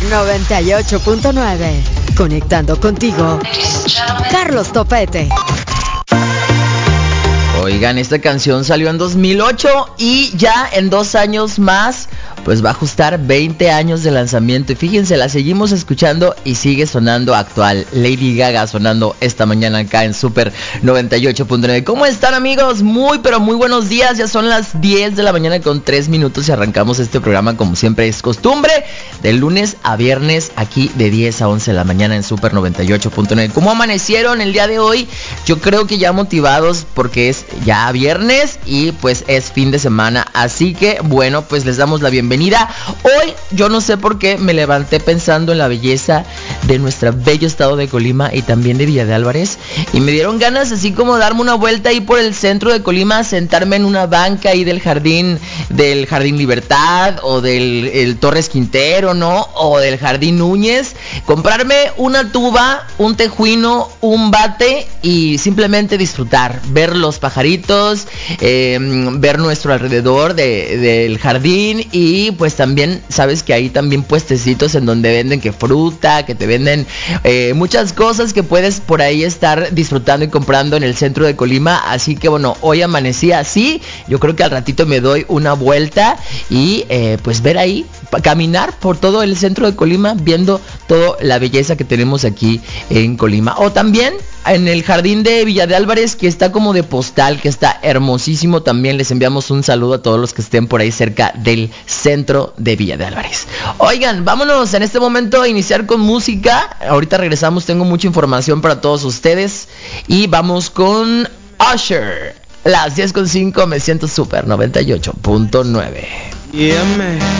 98.9. Conectando contigo, Carlos Topete. Oigan, esta canción salió en 2008 y ya en 2 años más pues va a ajustar 20 años de lanzamiento. Y fíjense, la seguimos escuchando y sigue sonando actual. Lady Gaga sonando esta mañana acá en Super 98.9. ¿Cómo están, amigos? Muy pero muy buenos días. Ya son las 10 de la mañana con 3 minutos y arrancamos este programa como siempre es costumbre, de lunes a viernes aquí de 10 a 11 de la mañana en Super 98.9. ¿Cómo amanecieron el día de hoy? Yo creo que ya motivados porque es ya viernes y pues es fin de semana. Así que bueno, pues les damos la bienvenida. Hoy yo no sé por qué me levanté pensando en la belleza de nuestro bello estado de Colima y también de Villa de Álvarez, y me dieron ganas así como darme una vuelta ahí por el centro de Colima, sentarme en una banca ahí del Jardín Libertad o del Torres Quintero, ¿no? O del Jardín Núñez, comprarme una tuba, un tejuino, un bate y simplemente disfrutar, ver los pajaritos, ver nuestro alrededor del jardín. Y pues también sabes que hay también puestecitos en donde venden que fruta, que te venden muchas cosas que puedes por ahí estar disfrutando y comprando en el centro de Colima. Así que bueno, hoy amanecí así. Yo creo que al ratito me doy una vuelta y pues ver ahí, caminar por todo el centro de Colima viendo toda la belleza que tenemos aquí en Colima. O también en el jardín de Villa de Álvarez, que está como de postal, que está hermosísimo. También les enviamos un saludo a todos los que estén por ahí cerca del centro de Villa de Álvarez. Oigan, vámonos en este momento a iniciar con música. Ahorita regresamos, tengo mucha información para todos ustedes. Y vamos con Usher. Las 10:05, me siento Super 98.9. Yeah, man.